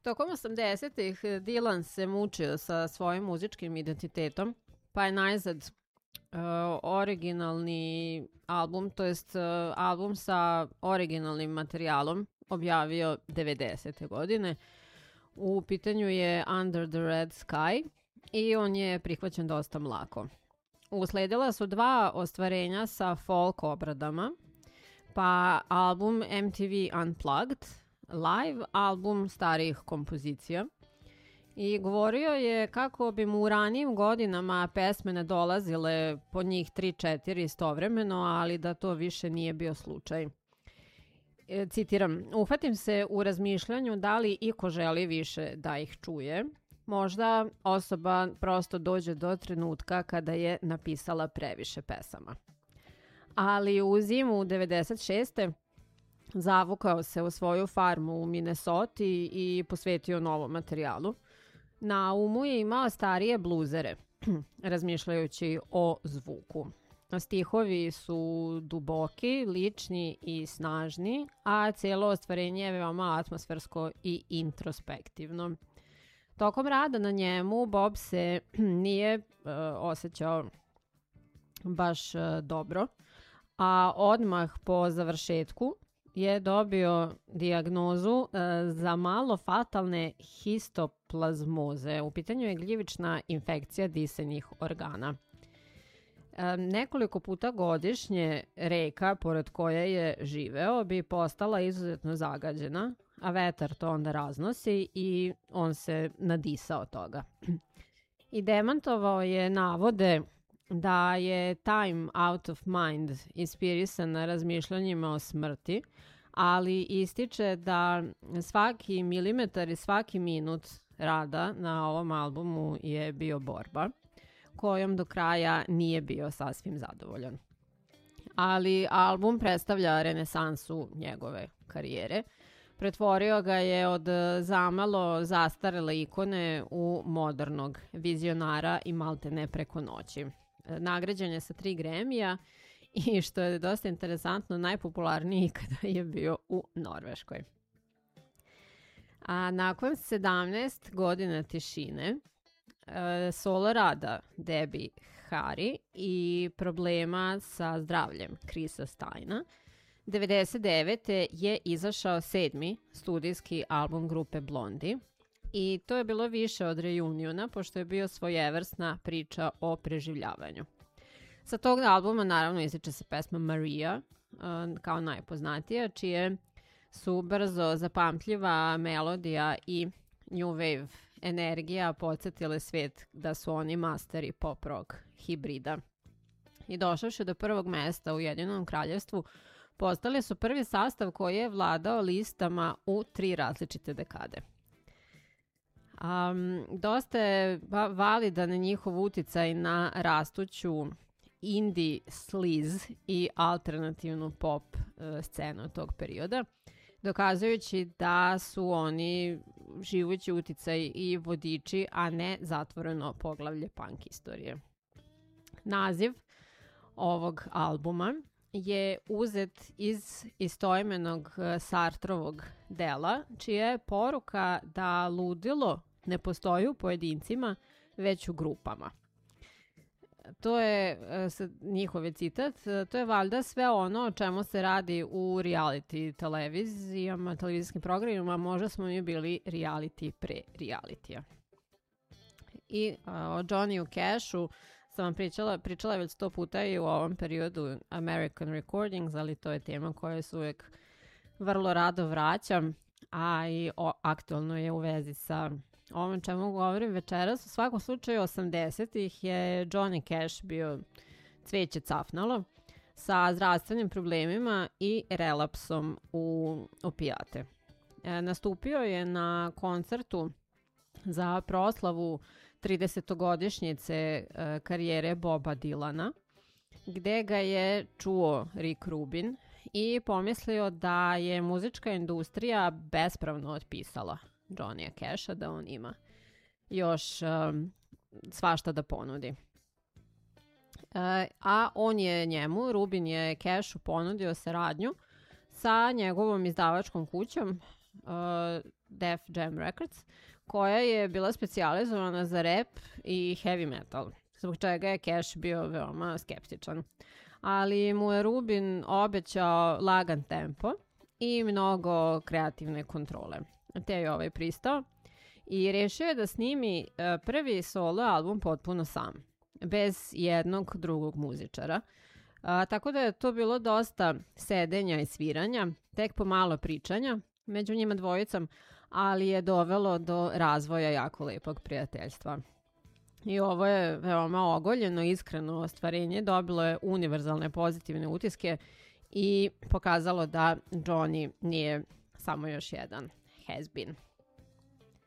Tokom 80-ih Dylan se mučio sa svojim muzičkim identitetom, pa je najzad originalni album, to jest album sa originalnim materijalom objavio 90. godine. U pitanju je Under the Red Sky i on je prihvaćen dosta mlako. Usledila su 2 ostvarenja sa folk obradama, pa album MTV Unplugged, live album starijih kompozicija. I govorio je kako bi mu u ranijim godinama pesme ne dolazile po njih 3-4 istovremeno, ali da to više nije bio slučaj. Citiram, uhvatim se u razmišljanju da li iko želi više da ih čuje. Možda osoba prosto dođe do trenutka kada je napisala previše pesama. Ali u zimu 96. zavukao se u svoju farmu u Minnesoti i posvetio novom materijalu. Na umu je imao starije bluzere, razmišljajući o zvuku. Stihovi su duboki, lični i snažni, a cijelo ostvarenje je veoma atmosfersko i introspektivno. Tokom rada na njemu Bob se nije osjećao baš dobro, a odmah po završetku je dobio dijagnozu za malo fatalne histoplazmoze. U pitanju je gljivična infekcija disenih organa. Nekoliko puta godišnje reka pored koje je živeo bi postala izuzetno zagađena, a vetar to onda raznosi i on se nadisao toga. I demantovao je navode da je Time Out of Mind inspirisan na razmišljanjima o smrti, ali ističe da svaki milimetar i svaki minut rada na ovom albumu je bio borba, kojom do kraja nije bio sasvim zadovoljan. Ali album predstavlja renesansu njegove karijere. Pretvorio ga je od zamalo zastarele ikone u modernog vizionara i maltene preko noći. Nagrađen je sa 3 Grammy-a i što je dosta interesantno, najpopularniji kada je bio u Norveškoj. A nakon 17 godina tišine, solo rada Debbie Harry i problema sa zdravljem Chrisa Steina, 99. je izašao 7. studijski album grupe Blondie i to je bilo više od reuniona, pošto je bio svojevrsna priča o preživljavanju. Sa tog albuma naravno ističe se pesma Maria, kao najpoznatija, čije su brzo zapamtljiva melodija i new wave energija podsjetile svijet da su oni masteri pop rock hibrida. I došavši do prvog mesta u Ujedinjenom kraljevstvu, postali su prvi sastav koji je vladao listama u 3 različite dekade. Dosta je validan njihov uticaj na rastuću indie sleaze i alternativnu pop scenu tog perioda, dokazujući da su oni živući uticaj i vodiči, a ne zatvoreno poglavlje punk istorije. Naziv ovog albuma je uzet iz istoimenog Sartrovog dela, čija je poruka da ludilo ne postoji u pojedincima, već u grupama. To je njihov citat, to je valjda sve ono o čemu se radi u reality televizijama, televizijskim programima, možda smo mi bili reality pre realitija. I o Johnny Cashu sam vam pričala već 100 puta i u ovom periodu American Recordings, ali to je tema koja se uvijek vrlo rado vraćam, a i aktualno je u vezi sa ovim čemu govorim večeras. U svakom slučaju 80-ih je Johnny Cash bio cveće cafnalo sa zdravstvenim problemima i relapsom u opijate. Nastupio je na koncertu za proslavu 30-godišnjice karijere Boba Dylana, gde ga je čuo Rick Rubin i pomislio da je muzička industrija bespravno otpisala Johnnya Casha, da on ima još svašta da ponudi. A on je njemu, Rubin je Cashu ponudio saradnju sa njegovom izdavačkom kućom Def Jam Records, koja je bila specijalizovana za rap i heavy metal, zbog čega je Cash bio veoma skeptičan. Ali mu je Rubin obećao lagan tempo i mnogo kreativne kontrole. Te je pristao i rešio je da snimi prvi solo album potpuno sam, bez jednog drugog muzičara. Tako da je to bilo dosta sedenja i sviranja, tek pomalo pričanja među njima dvojicom, ali je dovelo do razvoja jako lepog prijateljstva. I ovo je veoma ogoljeno, iskreno ostvarenje, dobilo je univerzalne pozitivne utiske i pokazalo da Johnny nije samo još jedan has been.